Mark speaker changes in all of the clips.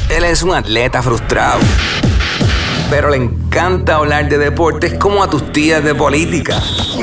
Speaker 1: Él es un atleta frustrado, pero le encanta hablar de deportes como a tus tías de política.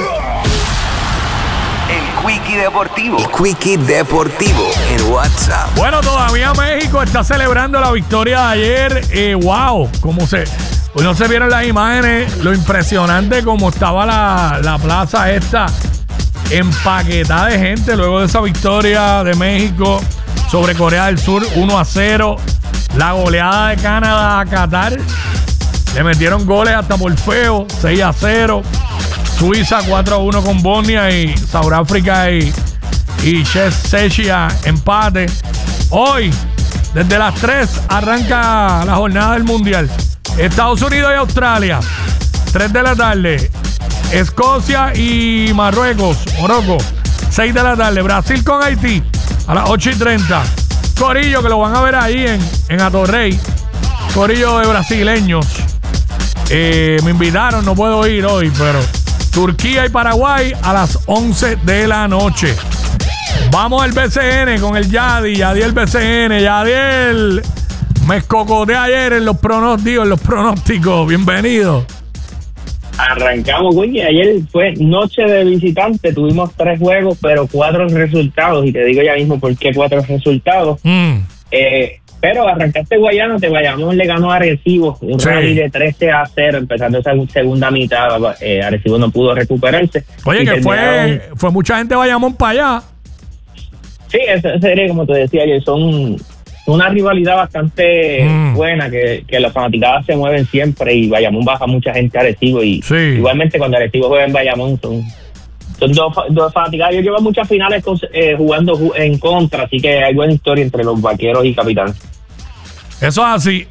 Speaker 1: El Quickie Deportivo. El Quickie Deportivo en WhatsApp.
Speaker 2: Bueno, todavía México está celebrando la victoria de ayer. ¡Wow! No se vieron las imágenes, lo impresionante como estaba la plaza esta empaquetada de gente luego de esa victoria de México sobre Corea del Sur 1-0. La goleada de Canadá a Qatar. Le metieron goles hasta por feo, 6-0. Suiza 4-1 con Bosnia y Sudáfrica y Czechia empate. Hoy, desde las 3, arranca la jornada del Mundial. Estados Unidos y Australia, 3 de la tarde. Escocia y Morocco, 6 de la tarde. Brasil con Haití a las 8:30. Corillo, que lo van a ver ahí en Atorrey. Corillo de brasileños. Me invitaron, no puedo ir hoy, pero Turquía y Paraguay a las 11 de la noche. Vamos al BCN con el Yadiel BCN. Yadiel, me escocoteé ayer en los pronósticos. Bienvenido.
Speaker 3: Arrancamos, güey. Ayer fue noche de visitante. Tuvimos 3 juegos, pero 4 resultados. Y te digo ya mismo por qué 4 resultados. Pero arrancaste Guayana, Bayamón le ganó a Arecibo. Un rally de 13-0, empezando esa segunda mitad. Arecibo no pudo recuperarse.
Speaker 2: Oye, que fue mucha gente de Bayamón para allá.
Speaker 3: Sí, esa serie, como te decía ayer, son una rivalidad bastante buena, que las fanaticadas se mueven siempre y Bayamón baja mucha gente a Arecibo y igualmente cuando Arecibo juega en Bayamón son dos fanaticadas. Yo llevo muchas finales jugando en contra, así que hay buena historia entre los Vaqueros y Capitanes.
Speaker 2: Eso es así.